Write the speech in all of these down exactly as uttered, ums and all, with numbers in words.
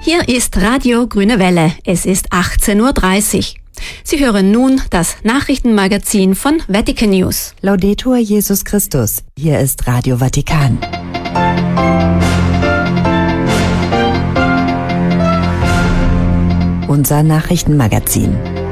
Hier ist Radio Grüne Welle. Es ist achtzehn Uhr dreißig. Sie hören nun das Nachrichtenmagazin von Vatican News. Laudetur Jesus Christus. Hier ist Radio Vatikan. Unser Nachrichtenmagazin.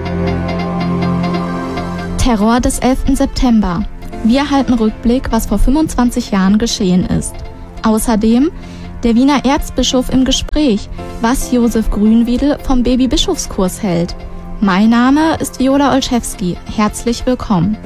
Terror des elften September. Wir halten Rückblick, was vor fünfundzwanzig Jahren geschehen ist. Außerdem der Wiener Erzbischof im Gespräch, was Josef Grünwiedel vom Baby-Bischofskurs hält. Mein Name ist Viola Olszewski. Herzlich willkommen.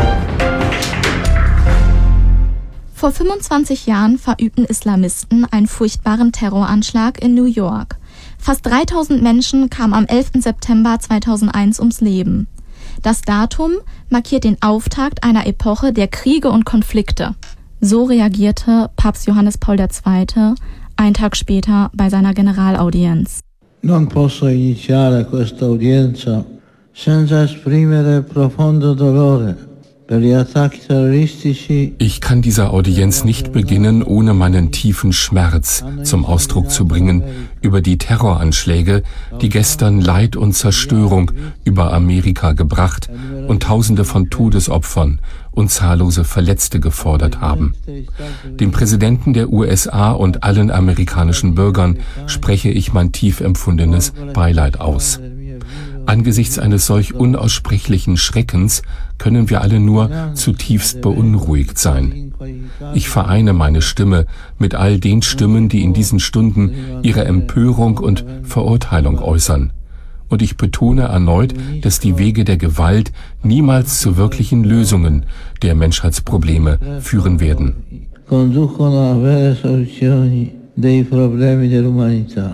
Vor fünfundzwanzig Jahren verübten Islamisten einen furchtbaren Terroranschlag in New York. Fast dreitausend Menschen kamen am elften September zweitausendeins ums Leben. Das Datum markiert den Auftakt einer Epoche der Kriege und Konflikte. So reagierte Papst Johannes Paul der Zweite einen Tag später bei seiner Generalaudienz. Non posso iniziare questa udienza senza esprimere profondo dolore per gli attacchi terroristici. Ich kann diese Audienz nicht beginnen, ohne meinen tiefen Schmerz zum Ausdruck zu bringen über die Terroranschläge, die gestern Leid und Zerstörung über Amerika gebracht und Tausende von Todesopfern und zahllose Verletzte gefordert haben. Dem Präsidenten der U S A und allen amerikanischen Bürgern spreche ich mein tief empfundenes Beileid aus. Angesichts eines solch unaussprechlichen Schreckens können wir alle nur zutiefst beunruhigt sein. Ich vereine meine Stimme mit all den Stimmen, die in diesen Stunden ihre Empörung und Verurteilung äußern. Und ich betone erneut, dass die Wege der Gewalt niemals zu wirklichen Lösungen der Menschheitsprobleme führen werden. Conducono a vere soluzioni dei problemi dell'umanità.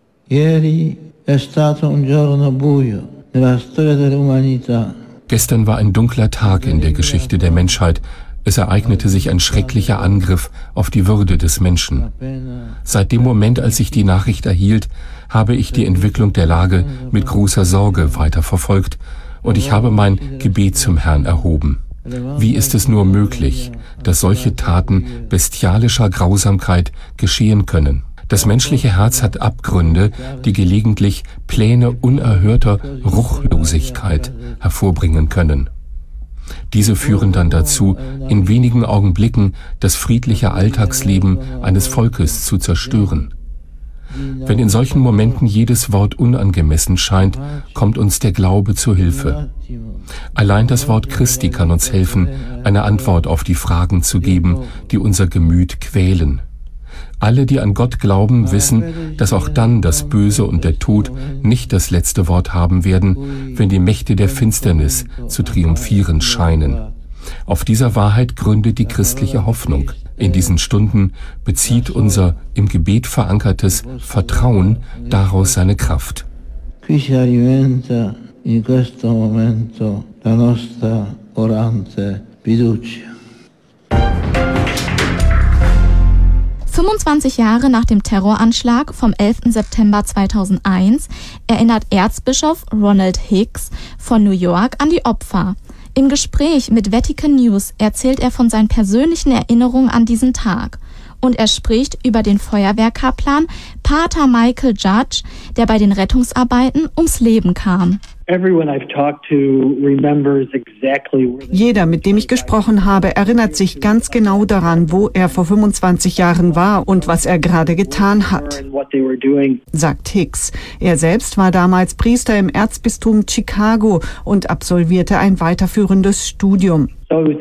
Ieri è stato un giorno buio nella storia dell'umanità. Gestern war ein dunkler Tag in der Geschichte der Menschheit. Es ereignete sich ein schrecklicher Angriff auf die Würde des Menschen. Seit dem Moment, als ich die Nachricht erhielt, habe ich die Entwicklung der Lage mit großer Sorge weiterverfolgt und ich habe mein Gebet zum Herrn erhoben. Wie ist es nur möglich, dass solche Taten bestialischer Grausamkeit geschehen können? Das menschliche Herz hat Abgründe, die gelegentlich Pläne unerhörter Ruchlosigkeit hervorbringen können. Diese führen dann dazu, in wenigen Augenblicken das friedliche Alltagsleben eines Volkes zu zerstören. Wenn in solchen Momenten jedes Wort unangemessen scheint, kommt uns der Glaube zu Hilfe. Allein das Wort Christi kann uns helfen, eine Antwort auf die Fragen zu geben, die unser Gemüt quälen. Alle, die an Gott glauben, wissen, dass auch dann das Böse und der Tod nicht das letzte Wort haben werden, wenn die Mächte der Finsternis zu triumphieren scheinen. Auf dieser Wahrheit gründet die christliche Hoffnung. In diesen Stunden bezieht unser im Gebet verankertes Vertrauen daraus seine Kraft. Qui si alimenta in questo momento la nostra orante fiducia. fünfundzwanzig Jahre nach dem Terroranschlag vom elften September zweitausendeins erinnert Erzbischof Ronald Hicks von New York an die Opfer. Im Gespräch mit Vatican News erzählt er von seinen persönlichen Erinnerungen an diesen Tag. Und er spricht über den Feuerwehrkaplan Pater Michael Judge, der bei den Rettungsarbeiten ums Leben kam. Jeder, mit dem ich gesprochen habe, erinnert sich ganz genau daran, wo er vor fünfundzwanzig Jahren war und was er gerade getan hat, sagt Hicks. Er selbst war damals Priester im Erzbistum Chicago und absolvierte ein weiterführendes Studium.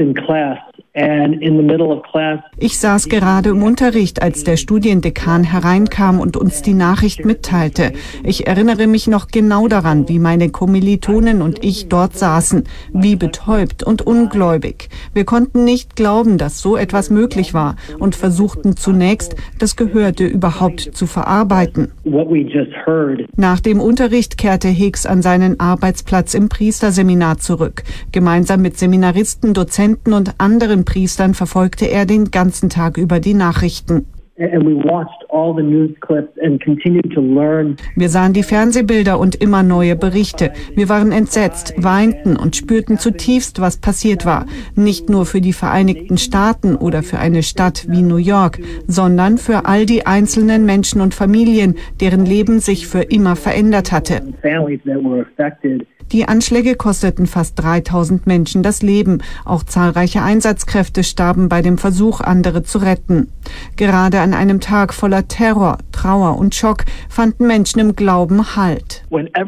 Ich saß gerade im Unterricht, als der Studiendekan hereinkam und uns die Nachricht mitteilte. Ich erinnere mich noch genau daran, wie meine Kommilitonen und ich dort saßen, wie betäubt und ungläubig. Wir konnten nicht glauben, dass so etwas möglich war und versuchten zunächst, das Gehörte überhaupt zu verarbeiten. Nach dem Unterricht kehrte Hicks an seinen Arbeitsplatz im Priesterseminar zurück. Gemeinsam mit Seminaristen, Dozenten und anderen Priestern verfolgte er den ganzen Tag über die Nachrichten. Wir sahen die Fernsehbilder und immer neue Berichte. Wir waren entsetzt, weinten und spürten zutiefst, was passiert war. Nicht nur für die Vereinigten Staaten oder für eine Stadt wie New York, sondern für all die einzelnen Menschen und Familien, deren Leben sich für immer verändert hatte. Die Anschläge kosteten fast dreitausend Menschen das Leben. Auch zahlreiche Einsatzkräfte starben bei dem Versuch, andere zu retten. Gerade an einem Tag voller Terror, Trauer und Schock fanden Menschen im Glauben Halt.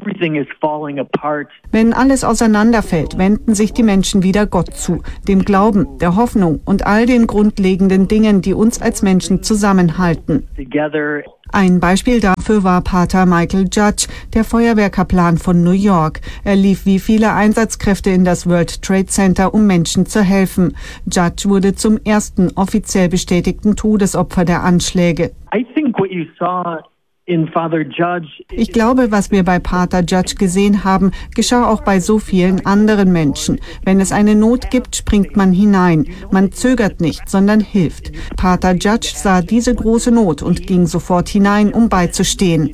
Wenn alles auseinanderfällt, wenden sich die Menschen wieder Gott zu, dem Glauben, der Hoffnung und all den grundlegenden Dingen, die uns als Menschen zusammenhalten. Ein Beispiel dafür war Pater Michael Judge, der Feuerwehrkaplan von New York. Er lief wie viele Einsatzkräfte in das World Trade Center, um Menschen zu helfen. Judge wurde zum ersten offiziell bestätigten Todesopfer der Anschläge. I think what you saw in Father Judge. Ich glaube, was wir bei Pater Judge gesehen haben, geschah auch bei so vielen anderen Menschen. Wenn es eine Not gibt, springt man hinein. Man zögert nicht, sondern hilft. Pater Judge sah diese große Not und ging sofort hinein, um beizustehen.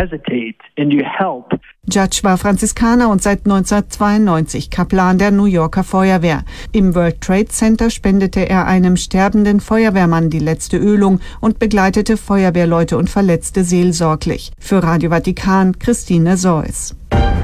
Judge war Franziskaner und seit neunzehnhundertzweiundneunzig Kaplan der New Yorker Feuerwehr. Im World Trade Center spendete er einem sterbenden Feuerwehrmann die letzte Ölung und begleitete Feuerwehrleute und Verletzte seelsorglich. Für Radio Vatikan, Christine Seuss.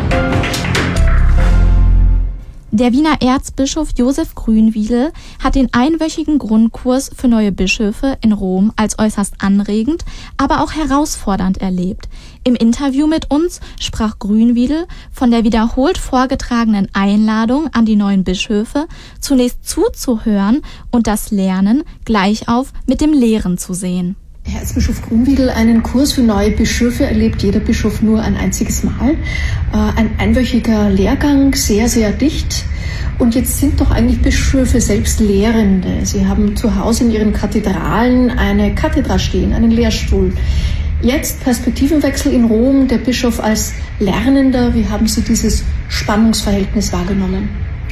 Der Wiener Erzbischof Josef Grünwiedel hat den einwöchigen Grundkurs für neue Bischöfe in Rom als äußerst anregend, aber auch herausfordernd erlebt. Im Interview mit uns sprach Grünwiedel von der wiederholt vorgetragenen Einladung an die neuen Bischöfe, zunächst zuzuhören und das Lernen gleich auf mit dem Lehren zu sehen. Herr Erzbischof Grünwiedel, einen Kurs für neue Bischöfe erlebt jeder Bischof nur ein einziges Mal. Ein einwöchiger Lehrgang, sehr, sehr dicht. Und jetzt sind doch eigentlich Bischöfe selbst Lehrende. Sie haben zu Hause in ihren Kathedralen eine Kathedra stehen, einen Lehrstuhl. Jetzt Perspektivenwechsel in Rom, der Bischof als Lernender. Wie haben Sie dieses Spannungsverhältnis wahrgenommen?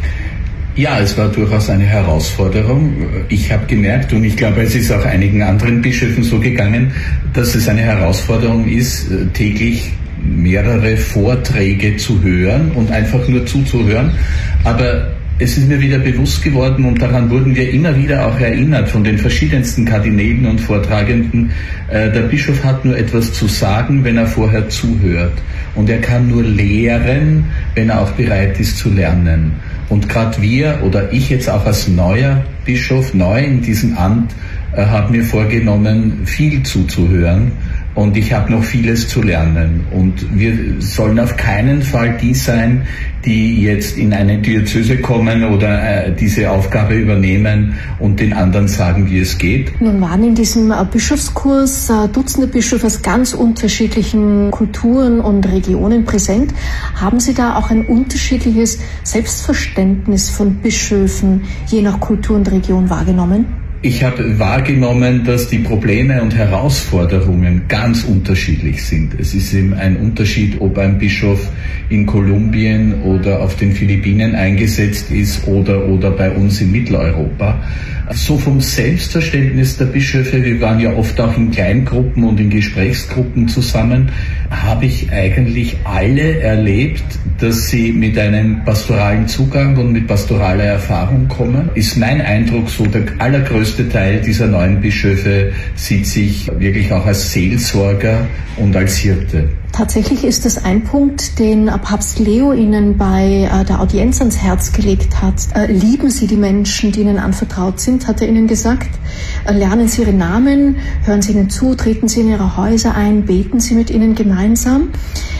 Ja, es war durchaus eine Herausforderung. Ich habe gemerkt, und ich glaube, es ist auch einigen anderen Bischöfen so gegangen, dass es eine Herausforderung ist, täglich mehrere Vorträge zu hören und einfach nur zuzuhören. Aber es ist mir wieder bewusst geworden, und daran wurden wir immer wieder auch erinnert von den verschiedensten Kardinälen und Vortragenden, äh, der Bischof hat nur etwas zu sagen, wenn er vorher zuhört. Und er kann nur lehren, wenn er auch bereit ist zu lernen. Und gerade wir, oder ich jetzt auch als neuer Bischof, neu in diesem Amt, äh, habe mir vorgenommen, viel zuzuhören. Und ich habe noch vieles zu lernen. Und wir sollen auf keinen Fall die sein, die jetzt in eine Diözese kommen oder äh, diese Aufgabe übernehmen und den anderen sagen, wie es geht. Nun waren in diesem äh, Bischofskurs äh, Dutzende Bischöfe aus ganz unterschiedlichen Kulturen und Regionen präsent. Haben Sie da auch ein unterschiedliches Selbstverständnis von Bischöfen je nach Kultur und Region wahrgenommen? Ich habe wahrgenommen, dass die Probleme und Herausforderungen ganz unterschiedlich sind. Es ist eben ein Unterschied, ob ein Bischof in Kolumbien oder auf den Philippinen eingesetzt ist oder, oder bei uns in Mitteleuropa. So vom Selbstverständnis der Bischöfe, wir waren ja oft auch in Kleingruppen und in Gesprächsgruppen zusammen, habe ich eigentlich alle erlebt, dass sie mit einem pastoralen Zugang und mit pastoraler Erfahrung kommen. Ist mein Eindruck so, der allergrößte Teil dieser neuen Bischöfe sieht sich wirklich auch als Seelsorger und als Hirte. Tatsächlich ist das ein Punkt, den Papst Leo Ihnen bei äh, der Audienz ans Herz gelegt hat. Äh, lieben Sie die Menschen, die Ihnen anvertraut sind, hat er Ihnen gesagt. Äh, lernen Sie ihre Namen, hören Sie ihnen zu, treten Sie in Ihre Häuser ein, beten Sie mit ihnen gemeinsam.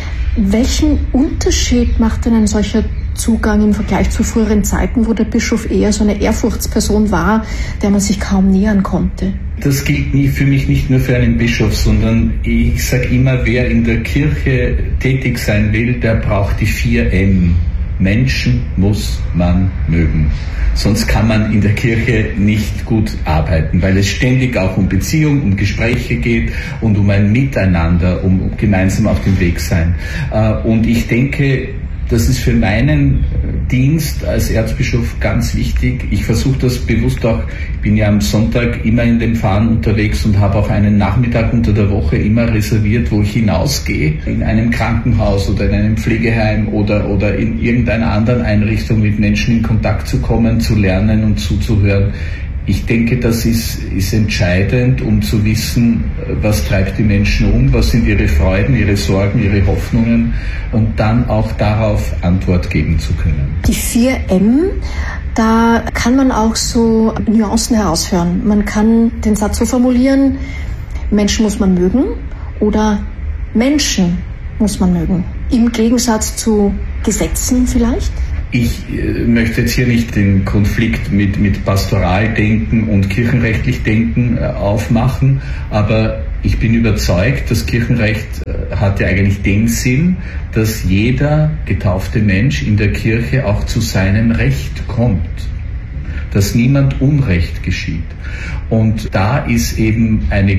Welchen Unterschied macht denn ein solcher Zugang im Vergleich zu früheren Zeiten, wo der Bischof eher so eine Ehrfurchtsperson war, der man sich kaum nähern konnte? Das gilt nie, für mich nicht nur für einen Bischof, sondern ich sage immer, wer in der Kirche tätig sein will, der braucht die vier M. Menschen muss man mögen. Sonst kann man in der Kirche nicht gut arbeiten, weil es ständig auch um Beziehung, um Gespräche geht und um ein Miteinander, um gemeinsam auf dem Weg sein. Und ich denke, Das ist für meinen Dienst als Erzbischof ganz wichtig. Ich versuche das bewusst auch, ich bin ja am Sonntag immer in den Pfarren unterwegs und habe auch einen Nachmittag unter der Woche immer reserviert, wo ich hinausgehe, in einem Krankenhaus oder in einem Pflegeheim oder, oder in irgendeiner anderen Einrichtung mit Menschen in Kontakt zu kommen, zu lernen und zuzuhören. Ich denke, das ist, ist entscheidend, um zu wissen, was treibt die Menschen um, was sind ihre Freuden, ihre Sorgen, ihre Hoffnungen und dann auch darauf Antwort geben zu können. Die vier M, da kann man auch so Nuancen heraushören. Man kann den Satz so formulieren, Menschen muss man mögen oder Menschen muss man mögen. Im Gegensatz zu Gesetzen vielleicht? Ich äh, möchte jetzt hier nicht den Konflikt mit, mit Pastoraldenken und kirchenrechtlich Denken äh, aufmachen, aber ich bin überzeugt, das Kirchenrecht äh, hat ja eigentlich den Sinn, dass jeder getaufte Mensch in der Kirche auch zu seinem Recht kommt, dass niemand Unrecht geschieht. Und da ist eben eine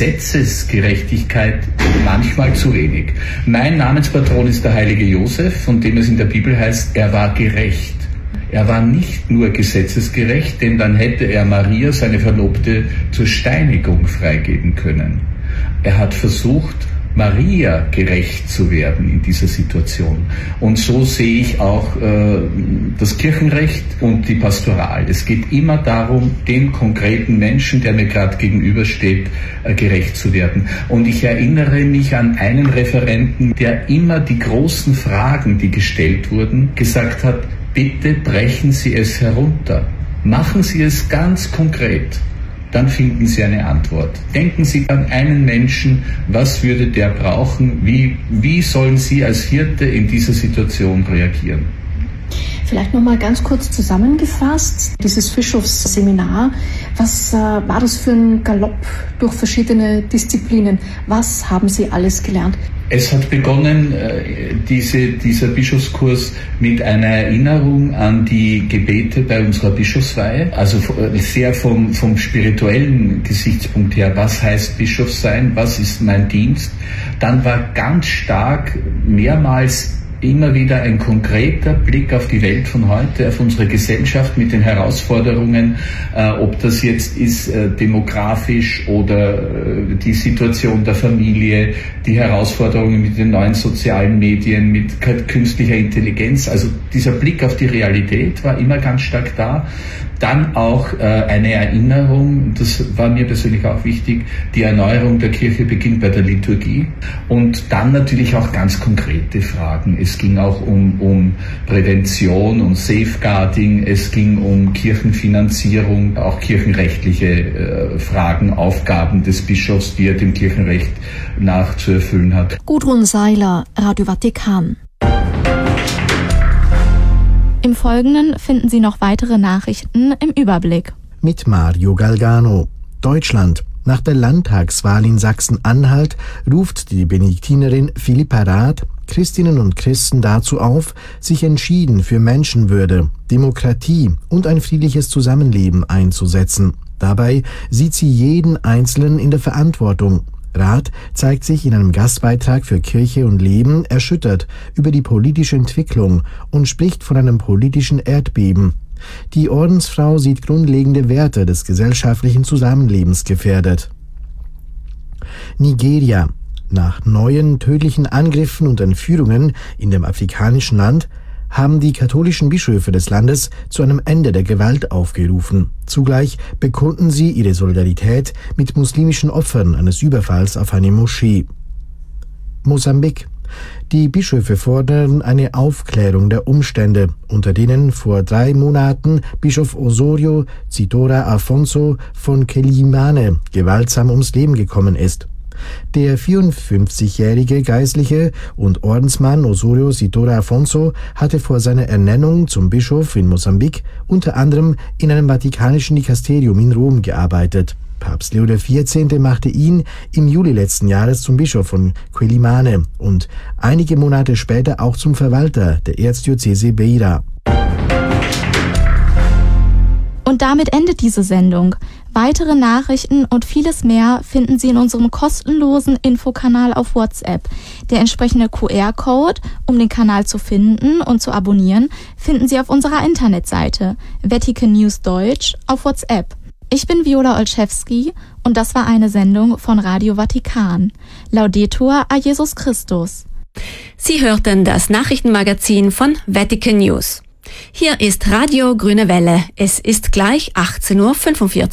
Gesetzesgerechtigkeit manchmal zu wenig. Mein Namenspatron ist der heilige Josef, von dem es in der Bibel heißt, er war gerecht. Er war nicht nur gesetzesgerecht, denn dann hätte er Maria, seine Verlobte, zur Steinigung freigeben können. Er hat versucht, Maria gerecht zu werden in dieser Situation. Und so sehe ich auch äh, das Kirchenrecht und die Pastoral. Es geht immer darum, dem konkreten Menschen, der mir gerade gegenübersteht, äh, gerecht zu werden. Und ich erinnere mich an einen Referenten, der immer die großen Fragen, die gestellt wurden, gesagt hat, bitte brechen Sie es herunter. Machen Sie es ganz konkret. Dann finden Sie eine Antwort. Denken Sie an einen Menschen, was würde der brauchen, wie, wie sollen Sie als Hirte in dieser Situation reagieren? Vielleicht nochmal ganz kurz zusammengefasst, dieses Bischofsseminar, was äh, war das für ein Galopp durch verschiedene Disziplinen? Was haben Sie alles gelernt? Es hat begonnen, diese, dieser Bischofskurs mit einer Erinnerung an die Gebete bei unserer Bischofsweihe, also sehr vom, vom spirituellen Gesichtspunkt her, was heißt Bischof sein, was ist mein Dienst. Dann war ganz stark mehrmals immer wieder ein konkreter Blick auf die Welt von heute, auf unsere Gesellschaft mit den Herausforderungen, äh, ob das jetzt ist äh, demografisch oder äh, die Situation der Familie, die Herausforderungen mit den neuen sozialen Medien, mit künstlicher Intelligenz. Also dieser Blick auf die Realität war immer ganz stark da. Dann auch äh, eine Erinnerung, das war mir persönlich auch wichtig, die Erneuerung der Kirche beginnt bei der Liturgie und dann natürlich auch ganz konkrete Fragen. Es ging auch um, um Prävention und Safeguarding, es ging um Kirchenfinanzierung, auch kirchenrechtliche äh, Fragen, Aufgaben des Bischofs, die er dem Kirchenrecht nach zu erfüllen hat. Gudrun Seiler, Radio Vatikan. Im Folgenden finden Sie noch weitere Nachrichten im Überblick. Mit Mario Galgano. Deutschland. Nach der Landtagswahl in Sachsen-Anhalt ruft die Benediktinerin Philippa Rath Christinnen und Christen dazu auf, sich entschieden für Menschenwürde, Demokratie und ein friedliches Zusammenleben einzusetzen. Dabei sieht sie jeden Einzelnen in der Verantwortung. Rath zeigt sich in einem Gastbeitrag für Kirche und Leben erschüttert über die politische Entwicklung und spricht von einem politischen Erdbeben. Die Ordensfrau sieht grundlegende Werte des gesellschaftlichen Zusammenlebens gefährdet. Nigeria. Nach neuen tödlichen Angriffen und Entführungen in dem afrikanischen Land haben die katholischen Bischöfe des Landes zu einem Ende der Gewalt aufgerufen. Zugleich bekunden sie ihre Solidarität mit muslimischen Opfern eines Überfalls auf eine Moschee. Mosambik. Die Bischöfe fordern eine Aufklärung der Umstände, unter denen vor drei Monaten Bischof Osorio Zitora Afonso von Quelimane gewaltsam ums Leben gekommen ist. Der vierundfünfzigjährige Geistliche und Ordensmann Osorio Zitora Afonso hatte vor seiner Ernennung zum Bischof in Mosambik unter anderem in einem vatikanischen Dikasterium in Rom gearbeitet. Papst Leo der vierzehnte machte ihn im Juli letzten Jahres zum Bischof von Quelimane und einige Monate später auch zum Verwalter der Erzdiözese Beira. Und damit endet diese Sendung. Weitere Nachrichten und vieles mehr finden Sie in unserem kostenlosen Infokanal auf WhatsApp. Der entsprechende Q R-Code, um den Kanal zu finden und zu abonnieren, finden Sie auf unserer Internetseite Vatican News Deutsch auf WhatsApp. Ich bin Viola Olszewski und das war eine Sendung von Radio Vatikan. Laudetur a Jesus Christus. Sie hörten das Nachrichtenmagazin von Vatican News. Hier ist Radio Grüne Welle. Es ist gleich achtzehn Uhr fünfundvierzig.